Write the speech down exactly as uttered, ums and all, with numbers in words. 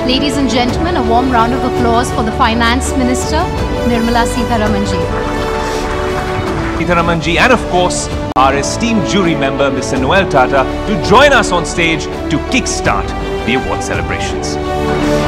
Ladies and gentlemen, a warm round of applause for the Finance Minister, Nirmala Sitharaman ji. Sitharaman ji, and of course, our esteemed jury member, Mister Noel Tata, to join us on stage to kickstart the award celebrations.